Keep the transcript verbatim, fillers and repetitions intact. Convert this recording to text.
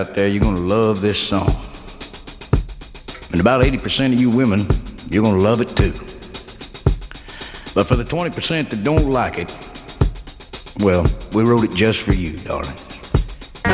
Out there, you're gonna love this song. And about eighty percent of you women, you're gonna love it too. But for the twenty percent that don't like it, well, we wrote it just for you, darling.